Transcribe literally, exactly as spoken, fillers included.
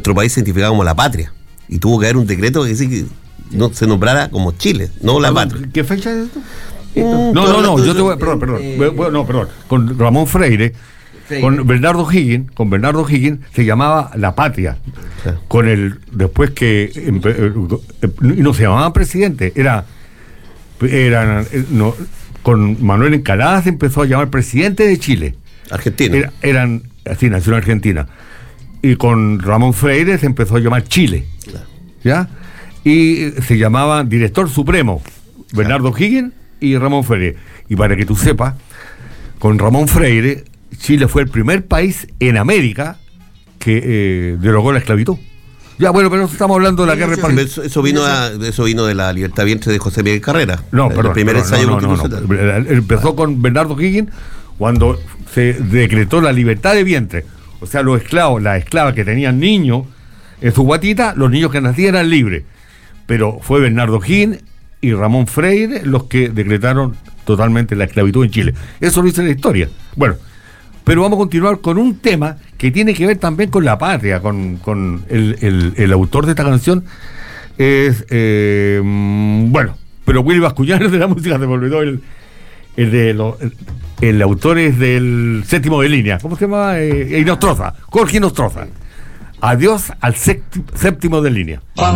nuestro país se identificaba como la patria. Y tuvo que haber un decreto que decía que no se nombrara como Chile, no la patria. ¿Qué fecha es esto? No, no, no, yo te voy, perdón, perdón, eh, no, perdón, con Ramón Freire, Freire, con Bernardo Higgins, con Bernardo Higgins se llamaba La Patria, sí. Con el, después que, y no se llamaban presidente, era, eran, no, con Manuel Encalada se empezó a llamar presidente de Chile. Argentina. Era, eran, así nació en Argentina, y con Ramón Freire se empezó a llamar Chile, claro. ¿Ya? Y se llamaba director supremo, Bernardo claro. Higgins y Ramón Freire. Y para que tú sepas, con Ramón Freire, Chile fue el primer país en América que eh, derogó la esclavitud. Ya, bueno, pero estamos hablando de la guerra de eso, eso vino a, eso vino de la libertad vientre de José Miguel Carrera. No, perdón, el primer perdón, ensayo no, no, no, no. Empezó ah. con Bernardo Higgins cuando se decretó la libertad de vientre. O sea, los esclavos, las esclavas que tenían niños en su guatita, los niños que nacían eran libres. Pero fue Bernardo Higgins y Ramón Freire los que decretaron totalmente la esclavitud en Chile. Eso lo dice la historia. Bueno, pero vamos a continuar con un tema que tiene que ver también con la patria, con, con el, el, el autor de esta canción es eh, bueno, pero Willy Bascuñán de la música, se me olvidó el, el de lo, el, el autor es del Séptimo de Línea, ¿cómo se llama? Eh, Inostroza, Jorge Inostroza. Adiós al séptimo de Línea.